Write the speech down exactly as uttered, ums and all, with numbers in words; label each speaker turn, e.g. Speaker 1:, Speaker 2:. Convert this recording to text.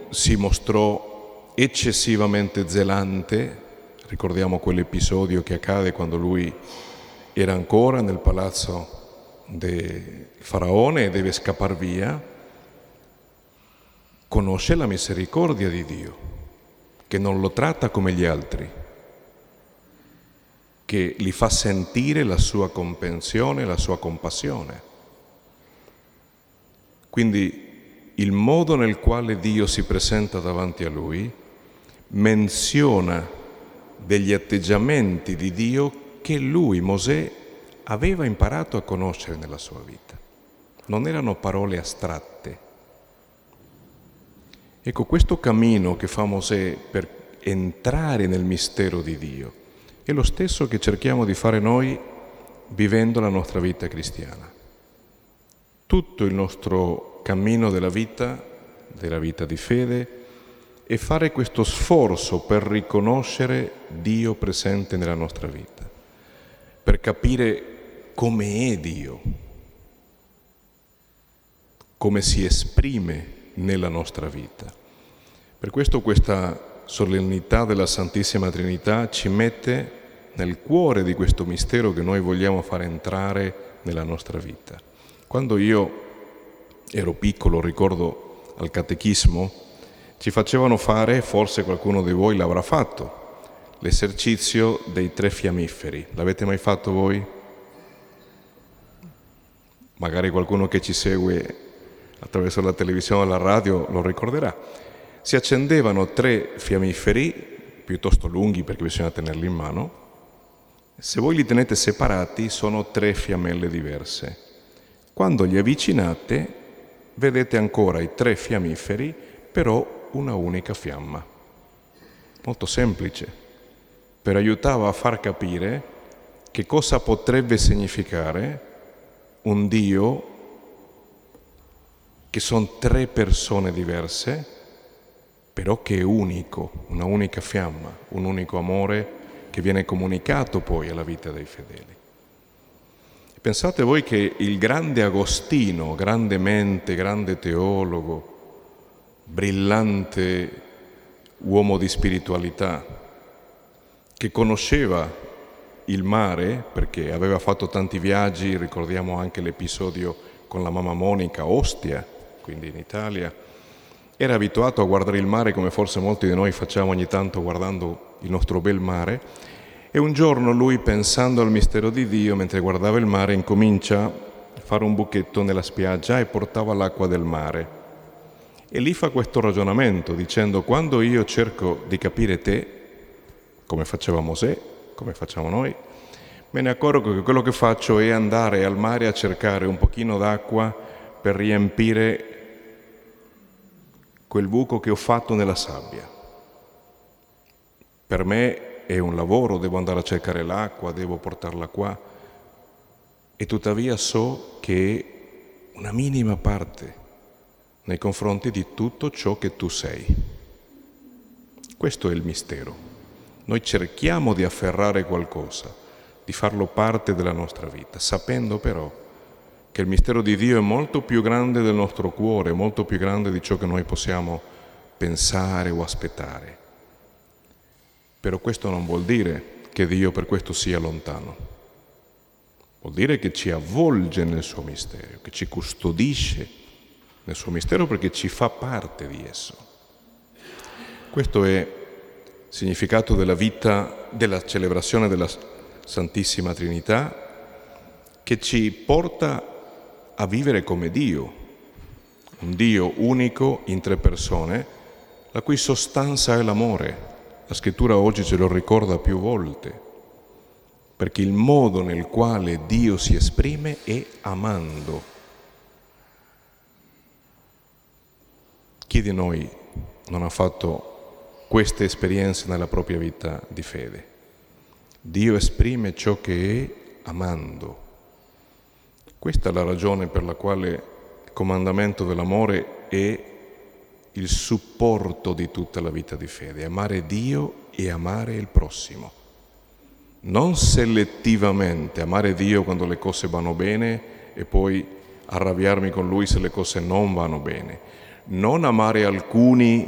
Speaker 1: si mostrò eccessivamente zelante. Ricordiamo quell'episodio che accade quando lui era ancora nel palazzo del faraone e deve scappare via. Conosce la misericordia di Dio, che non lo tratta come gli altri, che gli fa sentire la sua comprensione, la sua compassione. Quindi il modo nel quale Dio si presenta davanti a lui menziona degli atteggiamenti di Dio che lui, Mosè, aveva imparato a conoscere nella sua vita. Non erano parole astratte. Ecco, questo cammino che fa Mosè per entrare nel mistero di Dio è lo stesso che cerchiamo di fare noi vivendo la nostra vita cristiana. Tutto il nostro cammino della vita, della vita di fede, è fare questo sforzo per riconoscere Dio presente nella nostra vita, per capire come è Dio, come si esprime nella nostra vita. Per questo questa solennità della Santissima Trinità ci mette nel cuore di questo mistero che noi vogliamo fare entrare nella nostra vita. Quando io ero piccolo, ricordo al catechismo, ci facevano fare, forse qualcuno di voi l'avrà fatto, l'esercizio dei tre fiammiferi. L'avete mai fatto voi? Magari qualcuno che ci segue attraverso la televisione o la radio lo ricorderà. Si accendevano tre fiammiferi, piuttosto lunghi perché bisogna tenerli in mano. Se voi li tenete separati sono tre fiammelle diverse. Quando li avvicinate vedete ancora i tre fiammiferi, però una unica fiamma. Molto semplice, per aiutare a far capire che cosa potrebbe significare un Dio che sono tre persone diverse, però che è unico, una unica fiamma, un unico amore che viene comunicato poi alla vita dei fedeli. Pensate voi che il grande Agostino, grande mente, grande teologo, brillante uomo di spiritualità, che conosceva il mare perché aveva fatto tanti viaggi, ricordiamo anche l'episodio con la mamma Monica a Ostia, quindi in Italia, era abituato a guardare il mare come forse molti di noi facciamo ogni tanto guardando il nostro bel mare, e un giorno lui, pensando al mistero di Dio, mentre guardava il mare, incomincia a fare un buchetto nella spiaggia e portava l'acqua del mare. E lì fa questo ragionamento dicendo: quando io cerco di capire te, come faceva Mosè, come facciamo noi, me ne accorgo che quello che faccio è andare al mare a cercare un pochino d'acqua per riempire quel buco che ho fatto nella sabbia. Per me è un lavoro, devo andare a cercare l'acqua, devo portarla qua, e tuttavia so che è una minima parte nei confronti di tutto ciò che tu sei. Questo è il mistero. Noi cerchiamo di afferrare qualcosa, di farlo parte della nostra vita, sapendo però che il mistero di Dio è molto più grande del nostro cuore, molto più grande di ciò che noi possiamo pensare o aspettare. Però questo non vuol dire che Dio per questo sia lontano. Vuol dire che ci avvolge nel suo mistero, che ci custodisce nel suo mistero perché ci fa parte di esso. Questo è il significato della vita, della celebrazione della Santissima Trinità, che ci porta a vivere come Dio, un Dio unico in tre persone, la cui sostanza è l'amore. La Scrittura oggi ce lo ricorda più volte, perché il modo nel quale Dio si esprime è amando. Chi di noi non ha fatto queste esperienze nella propria vita di fede? Dio esprime ciò che è amando. Questa è la ragione per la quale il comandamento dell'amore è il supporto di tutta la vita di fede, amare Dio e amare il prossimo. Non selettivamente, amare Dio quando le cose vanno bene e poi arrabbiarmi con Lui se le cose non vanno bene. Non amare alcuni